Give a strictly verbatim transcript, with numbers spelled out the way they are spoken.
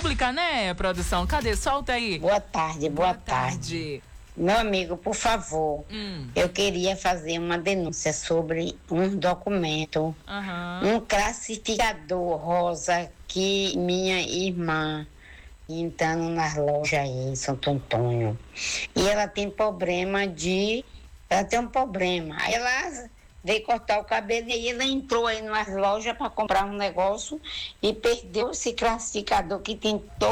explicar, né, produção? Cadê? Solta aí. Boa tarde, boa, Boa tarde. tarde. Meu amigo, por favor, Hum. eu queria fazer uma denúncia sobre um documento, Aham. um classificador rosa que minha irmã entrando nas lojas aí em Santo Antônio. E ela tem problema de. Ela tem um problema. Aí ela veio cortar o cabelo e aí ela entrou aí nas lojas para comprar um negócio e perdeu esse classificador que tem todo.